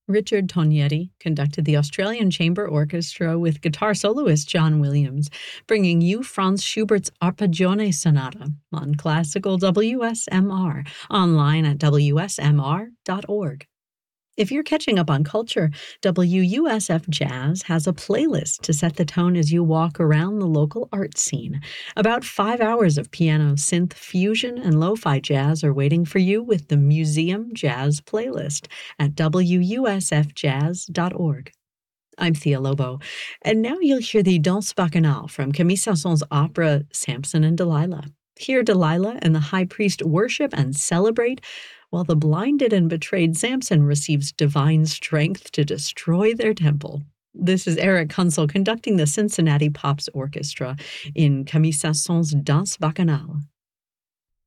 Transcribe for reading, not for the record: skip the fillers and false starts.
Richard Tognetti conducted the Australian Chamber Orchestra with guitar soloist John Williams, bringing you Franz Schubert's Arpeggione Sonata on classical WSMR, online at wsmr.org. If you're catching up on culture, WUSF Jazz has a playlist to set the tone as you walk around the local art scene. About 5 hours of piano, synth, fusion, and lo-fi jazz are waiting for you with the Museum Jazz playlist at wusfjazz.org. I'm Thea Lobo, and now you'll hear the Danse Bacchanale from Camille Saint-Saëns's opera Samson and Delilah. Here, Delilah and the high priest worship and celebrate, while the blinded and betrayed Samson receives divine strength to destroy their temple. This is Eric Kunsel conducting the Cincinnati Pops Orchestra in Camille Saint-Saëns's Danse Bacchanale.